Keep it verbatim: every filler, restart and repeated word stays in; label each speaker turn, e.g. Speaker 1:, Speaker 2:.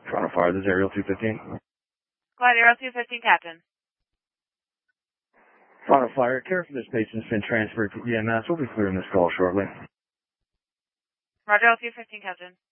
Speaker 1: Toronto Fire, this is Aerial two fifteen.
Speaker 2: Glide Aerial two fifteen, Captain.
Speaker 1: Toronto Fire, care for this patient's been transferred to E M S. We'll be clearing this call shortly.
Speaker 2: Roger, Aerial two fifteen, Captain.